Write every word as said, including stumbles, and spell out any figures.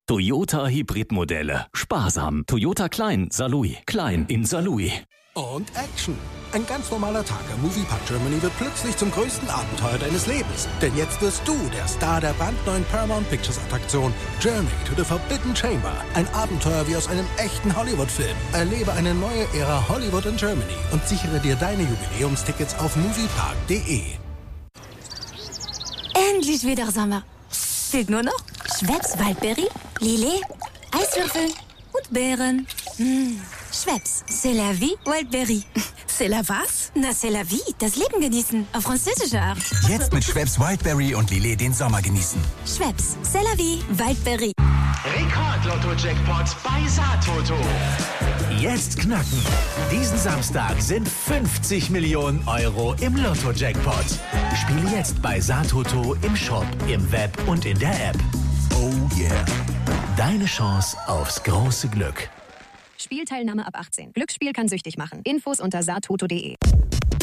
Toyota Hybridmodelle. Sparsam. Toyota Klein, Saarlouis. Klein in Saarlouis. Und Action. Ein ganz normaler Tag am Moviepark Germany wird plötzlich zum größten Abenteuer deines Lebens. Denn jetzt wirst du der Star der brandneuen Paramount Pictures Attraktion Journey to the Forbidden Chamber. Ein Abenteuer wie aus einem echten Hollywood-Film. Erlebe eine neue Ära Hollywood in Germany und sichere dir deine Jubiläumstickets auf moviepark punkt de. Endlich wieder Sommer. Fehlt nur noch Schweppes Waldbeere, Lillet, Eiswürfel und Beeren. Mmh. Schweppes, c'est la vie, Wildberry. C'est la was? Na, c'est la vie, das Leben genießen. Auf französische Art. Jetzt mit Schweppes Wildberry und Lillet den Sommer genießen. Schweppes, c'est la vie, Wildberry. Rekord-Lotto-Jackpot bei Saartoto. Jetzt knacken. Diesen Samstag sind fünfzig Millionen Euro im Lotto-Jackpot. Spiele jetzt bei Saartoto im Shop, im Web und in der App. Oh yeah. Deine Chance aufs große Glück. Spielteilnahme ab achtzehn. Glücksspiel kann süchtig machen. Infos unter saartoto punkt de.